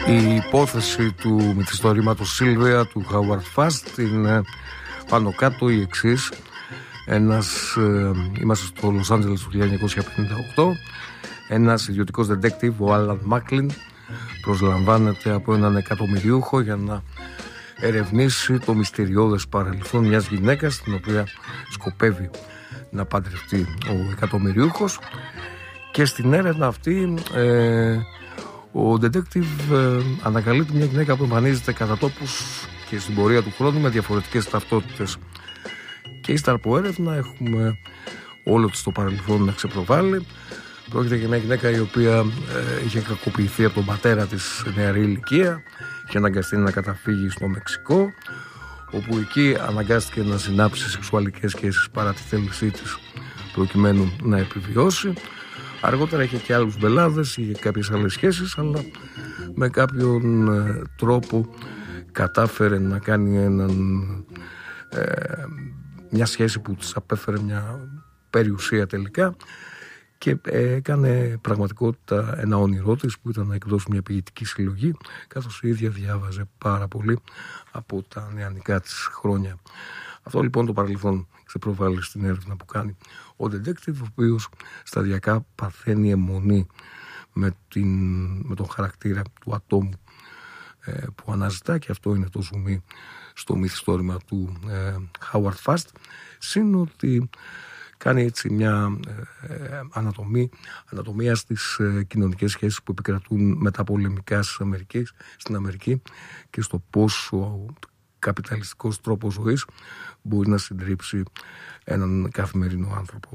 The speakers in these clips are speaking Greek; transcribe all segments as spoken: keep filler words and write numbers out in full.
Η υπόθεση του μυθιστορήματος Σίλβια του Howard Fast είναι πάνω κάτω η εξής. Ένας, ε, είμαστε στο Λος Άντζελες του χίλια εννιακόσια πενήντα οκτώ. Ένας ιδιωτικός detective, ο Άλαν Μάκλιν, προσλαμβάνεται από έναν εκατομμυριούχο για να ερευνήσει το μυστηριώδες παρελθόν μιας γυναίκας, την οποία σκοπεύει να παντρευτεί ο εκατομμυριούχος. Και στην έρευνα αυτή ε, ο detective ε, ανακαλύπτει μια γυναίκα που εμφανίζεται κατά τόπους και στην πορεία του χρόνου με διαφορετικές ταυτότητες. Και ύστερα από έρευνα έχουμε όλο της το παρελθόν να ξεπροβάλλει. Πρόκειται για μια γυναίκα η οποία ε, είχε κακοποιηθεί από τον πατέρα της σε νεαρή ηλικία και αναγκαστεί να καταφύγει στο Μεξικό, όπου εκεί αναγκάστηκε να συνάψει σεξουαλικές σχέσεις παρά τη θέλησή της προκειμένου να επιβιώσει. Αργότερα είχε και άλλους μπελάδες, είχε κάποιες άλλες σχέσεις, αλλά με κάποιον ε, τρόπο κατάφερε να κάνει έναν, ε, μια σχέση που της απέφερε μια περιουσία τελικά και ε, έκανε πραγματικότητα ένα όνειρό της που ήταν να εκδώσει μια ποιητική συλλογή, καθώς η ίδια διάβαζε πάρα πολύ από τα νεανικά της χρόνια. Αυτό λοιπόν το παρελθόν ξεπροβάλλει στην έρευνα που κάνει ο detective, ο οποίος σταδιακά παθαίνει αιμονή με, την, με τον χαρακτήρα του ατόμου ε, που αναζητά, και αυτό είναι το ζουμί στο μυθιστόρημα του ε, Howard Fast, συν ότι κάνει έτσι μια ε, ανατομή, ανατομία στις ε, κοινωνικές σχέσεις που επικρατούν μεταπολεμικά στις Αμερικές, στην Αμερική και στο πόσο ο καπιταλιστικός τρόπος ζωής μπορεί να συντρίψει έναν καθημερινό άνθρωπο.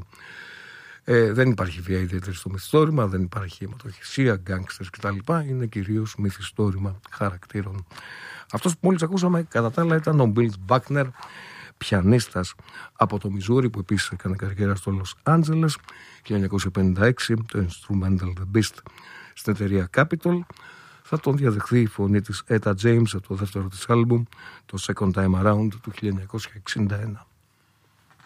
Ε, δεν υπάρχει βία ιδιαίτερη στο μυθιστόρημα, δεν υπάρχει αιματοχυσία, γκάνγκστερς κτλ. Είναι κυρίως μυθιστόρημα χαρακτήρων. Αυτός που μόλις ακούσαμε κατά τα άλλα ήταν ο Bill Buckner, πιανίστας από το Μιζούρι, που επίσης έκανε καριέρα στο Λος Άντζελες χίλια εννιακόσια πενήντα έξι, το Instrumental The Beast στην εταιρεία Capitol. Θα τον διαδεχθεί η φωνή της Etta James από το δεύτερο της άλμπουμ, το Second Time Around του χίλια εννιακόσια εξήντα ένα.